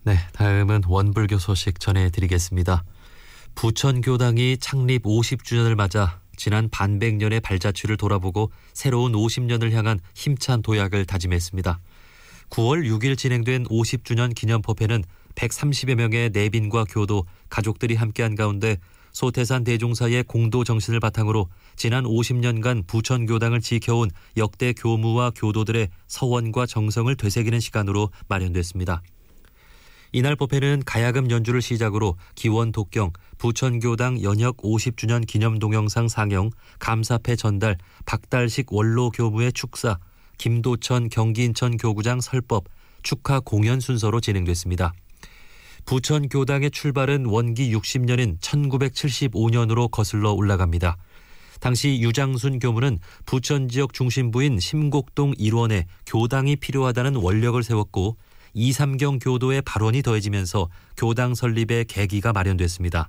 네, 다음은 원불교 소식 전해드리겠습니다. 부천교당이 창립 50주년을 맞아 지난 반백년의 발자취를 돌아보고 새로운 50년을 향한 힘찬 도약을 다짐했습니다. 9월 6일 진행된 50주년 기념법회는 130여 명의 내빈과 교도, 가족들이 함께한 가운데 소태산 대종사의 공도 정신을 바탕으로 지난 50년간 부천교당을 지켜온 역대 교무와 교도들의 서원과 정성을 되새기는 시간으로 마련됐습니다. 이날 법회는 가야금 연주를 시작으로 기원 독경, 부천교당 연혁 50주년 기념 동영상 상영, 감사패 전달, 박달식 원로 교무의 축사, 김도천 경기인천 교구장 설법, 축하 공연 순서로 진행됐습니다. 부천교당의 출발은 원기 60년인 1975년으로 거슬러 올라갑니다. 당시 유장순 교무는 부천 지역 중심부인 심곡동 일원에 교당이 필요하다는 원력을 세웠고 이삼경 교도의 발언이 더해지면서 교당 설립의 계기가 마련됐습니다.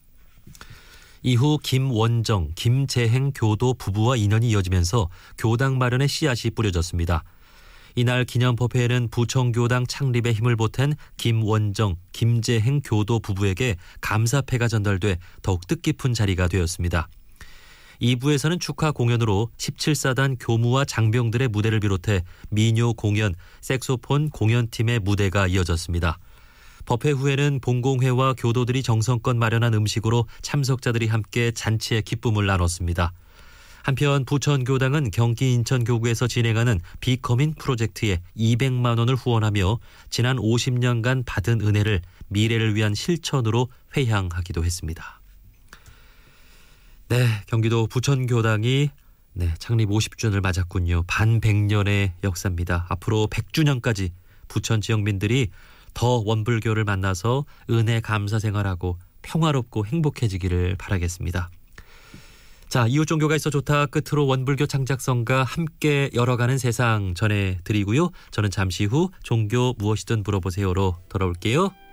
이후 김원정, 김재행 교도 부부와 인연이 이어지면서 교당 마련의 씨앗이 뿌려졌습니다. 이날 기념법회에는 부천교당 창립에 힘을 보탠 김원정, 김재행 교도 부부에게 감사패가 전달돼 더욱 뜻깊은 자리가 되었습니다. 2부에서는 축하 공연으로 17사단 교무와 장병들의 무대를 비롯해 민요 공연, 색소폰 공연팀의 무대가 이어졌습니다. 법회 후에는 본공회와 교도들이 정성껏 마련한 음식으로 참석자들이 함께 잔치의 기쁨을 나눴습니다. 한편 부천교당은 경기 인천교구에서 진행하는 비커민 프로젝트에 200만 원을 후원하며 지난 50년간 받은 은혜를 미래를 위한 실천으로 회향하기도 했습니다. 네, 경기도 부천교당이 창립 50주년을 맞았군요. 반백년의 역사입니다. 앞으로 100주년까지 부천 지역민들이 더 원불교를 만나서 은혜 감사 생활하고 평화롭고 행복해지기를 바라겠습니다. 자, 이웃 종교가 있어 좋다 끝으로 원불교 창작성가 함께 열어가는 세상 전해드리고요. 저는 잠시 후 종교 무엇이든 물어보세요로 돌아올게요.